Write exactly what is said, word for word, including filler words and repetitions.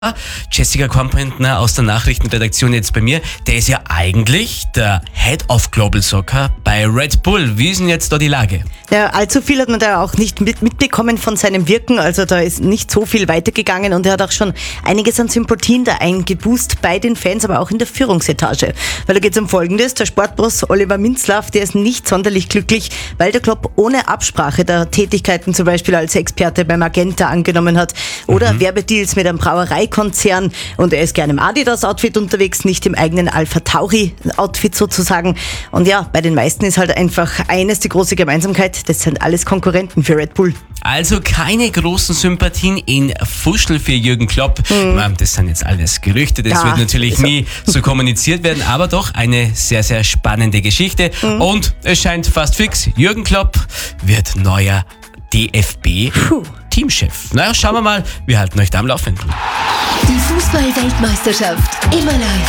Jessica Kornbrentner aus der Nachrichtenredaktion jetzt bei mir. Der ist ja eigentlich der Head of Global Soccer bei Red Bull. Wie ist denn jetzt da die Lage? Ja, allzu viel hat man da auch nicht mit, mitbekommen von seinem Wirken. Also da ist nicht so viel weitergegangen und er hat auch schon einiges an Sympathien da eingeboost bei den Fans, aber auch in der Führungsetage. Weil da geht es um Folgendes. Der Sportboss Oliver Minzlaff, der ist nicht sonderlich glücklich, weil der Club ohne Absprache der Tätigkeiten zum Beispiel als Experte beim Magenta angenommen hat oder mhm. Werbedeals mit einem Brauereikonzern und er ist gerne im Adidas-Outfit unterwegs, nicht im eigenen Alpha Tauri-Outfit sozusagen. Und ja, bei den meisten ist halt einfach eines die große Gemeinsamkeit, das sind alles Konkurrenten für Red Bull. Also keine großen Sympathien in Fuschl für Jürgen Klopp. Mhm. Das sind jetzt alles Gerüchte, das ja, wird natürlich so. nie so kommuniziert werden, aber doch eine sehr, sehr spannende Geschichte. Mhm. Und es scheint fast fix, Jürgen Klopp wird neuer D F B-Teamchef. Naja, schauen wir mal, wir halten euch da am Laufenden. Die Fußball-Weltmeisterschaft immer live